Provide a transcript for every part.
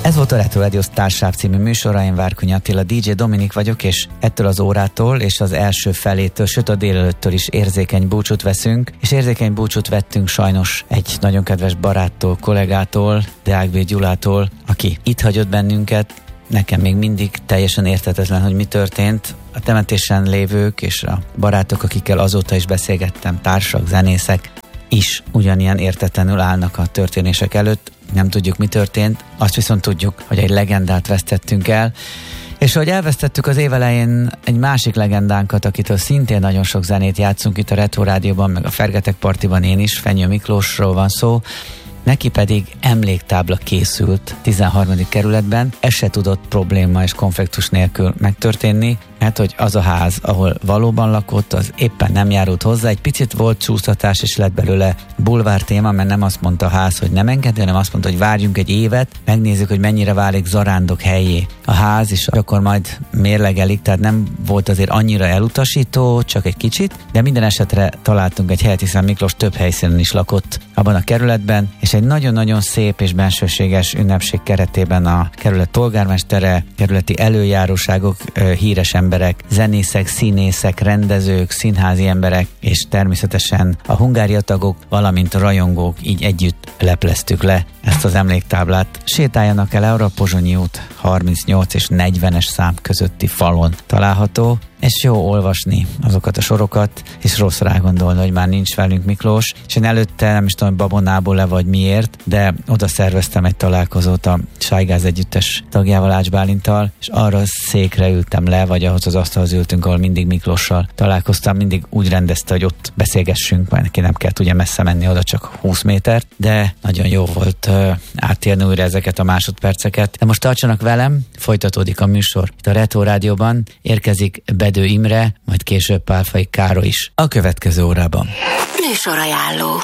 Ez volt a Retro Radio Társaság című műsora, én Várkonyi Attila, DJ Dominik vagyok, és ettől az órától és az első felétől, sőt a délelőttől is érzékeny búcsút veszünk, és érzékeny búcsút vettünk sajnos egy nagyon kedves baráttól, kollégától, Deák B. Gyulától, aki itt hagyott bennünket. Nekem még mindig teljesen érthetetlen, hogy mi történt. A temetésen lévők és a barátok, akikkel azóta is beszélgettem, társak, zenészek is ugyanilyen értetlenül állnak a történések előtt. Nem tudjuk, mi történt. Azt viszont tudjuk, hogy egy legendát vesztettünk el. És ahogy elvesztettük az évelején egy másik legendánkat, akitől szintén nagyon sok zenét játszunk itt a Retro Rádióban, meg a Fergetek Partiban én is, Fenyő Miklósról van szó. Neki pedig emléktábla készült 13. kerületben. Ez se tudott probléma és konfliktus nélkül megtörténni, mert hogy az a ház, ahol valóban lakott, az éppen nem járult hozzá. Egy picit volt csúsztatás, és lett belőle bulvár téma, mert nem azt mondta a ház, hogy nem engedi, hanem azt mondta, hogy várjunk egy évet, megnézzük, hogy mennyire válik zarándok helyé a ház, és akkor majd mérlegelik, tehát nem volt azért annyira elutasító, csak egy kicsit, de minden esetre találtunk egy helyet, hiszen Miklós több helyszínen is lakott abban a kerületben, és egy nagyon-nagyon szép és bensőséges ünnepség keretében a kerület polgármestere, kerületi előjáróságok, híres emberek, zenészek, színészek, rendezők, színházi emberek, és természetesen a Hungária tagok, valamint a rajongók így együtt lepleztük le ezt az emléktáblát. Sétáljanak el arra, a Pozsonyi út 38 és 40-es szám közötti falon található, és jó olvasni azokat a sorokat, és rossz rágondolni, hogy már nincs velünk Miklós, és én előtte nem is tudom, hogy babonából-e vagy miért, de oda szerveztem egy találkozót a Sájgáz együttes tagjával, Ács Bálinttal, és arra székre ültem le, vagy ahhoz az asztalhoz ültünk, ahol mindig Miklóssal találkoztam, mindig úgy rendezte, hogy ott beszélgessünk, mert neki nem kellett ugye messze menni oda, csak 20 métert, de nagyon jó volt átérni újra ezeket a másodperceket. De most tartsanak velem, folytatódik a műsor. Itt a Retro Rádióban érkezik Bedő Imre, majd később Pálfai Károly is a következő órában. Műsorajánló.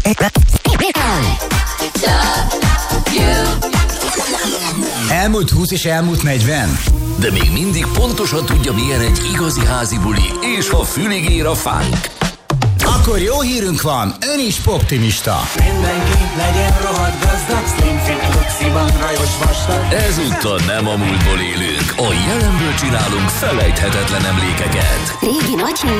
Elmúlt 20 és elmúlt 40. De még mindig pontosan tudja, milyen egy igazi házi buli, és ha fülig ér a fánk. Akkor jó hírünk van, ön is poptimista. Mindenki legyen rohadt gazdag, slim fit luxiban, rajos vastag. Ezúttal nem a múltból élünk, a jelenből csinálunk felejthetetlen emlékeket. Régi nagy